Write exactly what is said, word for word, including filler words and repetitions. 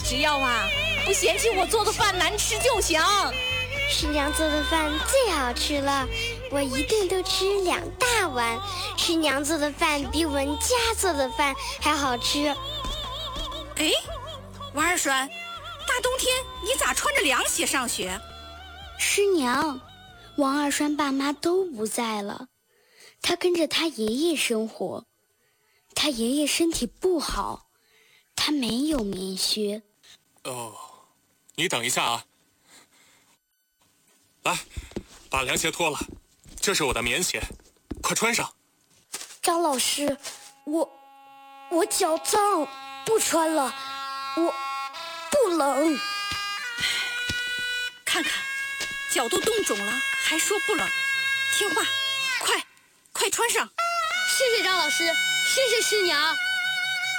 只要啊不嫌弃我做的饭难吃就行。 师娘做的饭最好吃了，我一顿都吃两大碗。师娘做的饭比文家做的饭还好吃。 哎，王二栓，大冬天你咋穿着凉鞋上学？ 师娘，王二栓爸妈都不在了，他跟着他爷爷生活。他爷爷身体不好，他没有棉靴。 哦，你等一下啊。来，把凉鞋脱了，这是我的棉鞋，快穿上。 张老师，我我脚脏，不穿了，我不冷。 看看，脚都冻肿了，还说不冷，听话，快快穿上。 谢谢张老师，谢谢师娘。